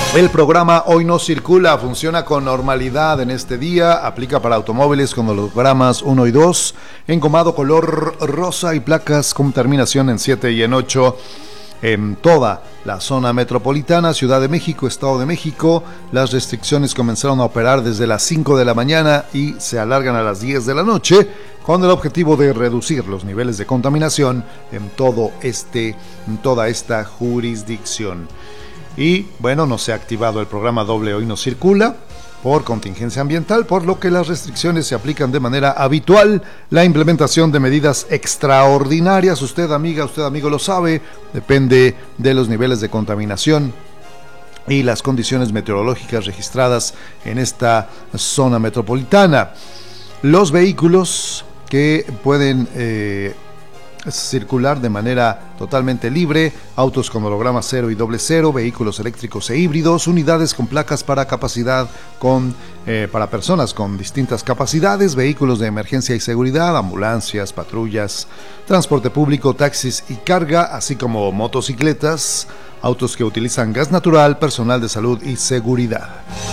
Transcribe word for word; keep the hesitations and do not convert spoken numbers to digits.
El programa Hoy No Circula funciona con normalidad en este día, aplica para automóviles con hologramas uno y dos, engomado color rosa y placas con terminación en siete y en ocho en toda la zona metropolitana, Ciudad de México, Estado de México. Las restricciones comenzaron a operar desde las cinco de la mañana y se alargan a las diez de la noche, con el objetivo de reducir los niveles de contaminación en todo este, en toda esta jurisdicción. Y bueno, no se ha activado el programa doble Hoy No Circula por contingencia ambiental, por lo que las restricciones se aplican de manera habitual. La implementación de medidas extraordinarias, usted amiga, usted amigo lo sabe, depende de los niveles de contaminación y las condiciones meteorológicas registradas en esta zona metropolitana. Los vehículos que pueden eh, circular de manera totalmente libre, autos con holograma cero y doble cero, vehículos eléctricos e híbridos, unidades con placas para capacidad con eh, para personas con distintas capacidades, vehículos de emergencia y seguridad, ambulancias, patrullas, transporte público, taxis y carga, así como motocicletas, autos que utilizan gas natural, personal de salud y seguridad.